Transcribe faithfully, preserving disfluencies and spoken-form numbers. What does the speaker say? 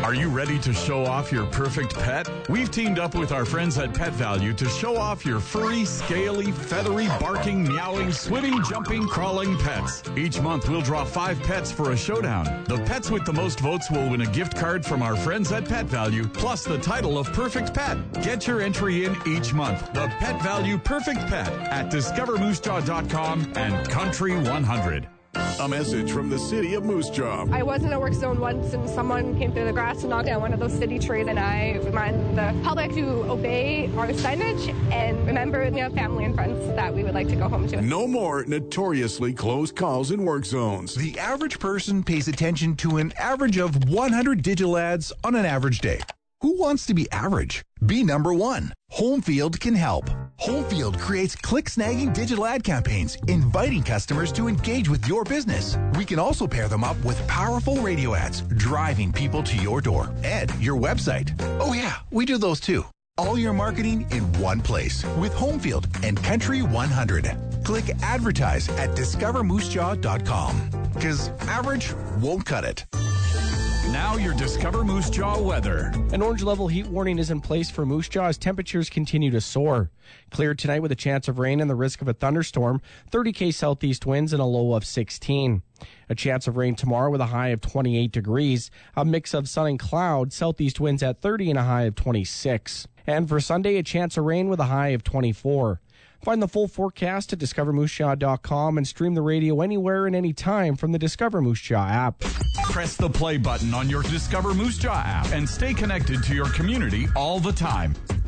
Are you ready to show off your perfect pet? We've teamed up with our friends at Pet Value to show off your furry, scaly, feathery, barking, meowing, swimming, jumping, crawling pets. Each month, we'll draw five pets for a showdown. The pets with the most votes will win a gift card from our friends at Pet Value, plus the title of Perfect Pet. Get your entry in each month. The Pet Value Perfect Pet at discover moose jaw dot com and Country one hundred. A message from the city of Moose Jaw. I was in a work zone once and someone came through the grass and knocked down one of those city trees, and I remind the public to obey our signage and remember we have family and friends that we would like to go home to. No more notoriously close calls in work zones. The average person pays attention to an average of one hundred digital ads on an average day. Who wants to be average? Be number one. Homefield can help. Homefield creates click-snagging digital ad campaigns, inviting customers to engage with your business. We can also pair them up with powerful radio ads, driving people to your door and your website. Oh yeah, we do those too. All your marketing in one place with Homefield and Country one hundred. Click advertise at discover moose jaw dot com because average won't cut it. Now your Discover Moose Jaw weather. An orange level heat warning is in place for Moose Jaw as temperatures continue to soar. Clear tonight with a chance of rain and the risk of a thunderstorm, thirty K southeast winds and a low of sixteen. A chance of rain tomorrow with a high of twenty-eight degrees. A mix of sun and cloud, southeast winds at thirty and a high of twenty-six. And for Sunday, a chance of rain with a high of twenty-four. Find the full forecast at discover moose jaw dot com and stream the radio anywhere and anytime from the Discover Moose Jaw app. Press the play button on your Discover Moose Jaw app and stay connected to your community all the time.